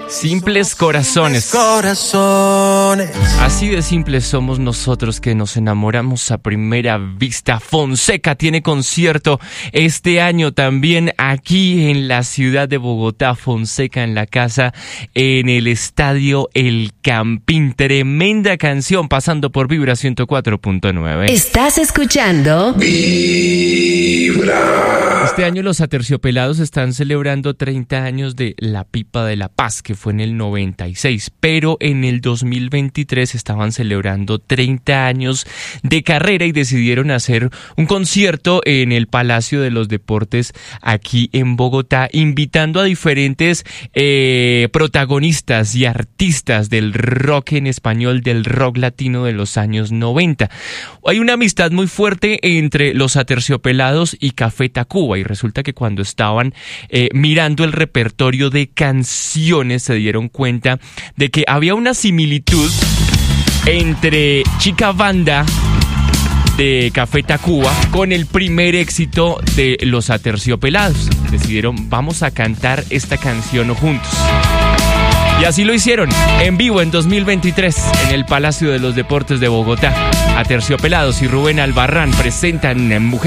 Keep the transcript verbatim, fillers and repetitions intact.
Simples corazones. Corazones. Así de simples somos nosotros que nos enamoramos a primera vista. Fonseca tiene concierto este año también aquí en la ciudad de Bogotá. Fonseca en la casa, en el estadio El Campín. Tremenda canción pasando por Vibra ciento cuatro punto nueve. Estás escuchando Vibra. Este año los Aterciopelados están celebrando treinta años de La Pipa de la Paz, que fue en el noventa y seis, pero en el dos mil veintitrés estaban celebrando treinta años de carrera y decidieron hacer un concierto en el Palacio de los Deportes aquí en Bogotá, invitando a diferentes eh, protagonistas y artistas del rock en español, del rock latino de los años noventa. Hay una amistad muy fuerte entre los Aterciopelados y Café Tacuba, y resulta que cuando estaban eh, mirando el repertorio de canciones se dieron cuenta de que había una similitud entre Chica Banda de Café Tacuba con el primer éxito de los Aterciopelados. Decidieron, vamos a cantar esta canción juntos. Y así lo hicieron, en vivo en dos mil veintitrés, en el Palacio de los Deportes de Bogotá. Aterciopelados y Rubén Albarrán presentan Mujer